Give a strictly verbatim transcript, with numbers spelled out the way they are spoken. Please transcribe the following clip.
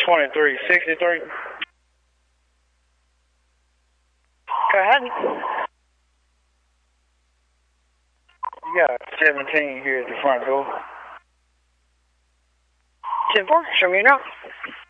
twenty-three sixty-three. Go ahead. You got seventeen here at the front door. ten four, show me now.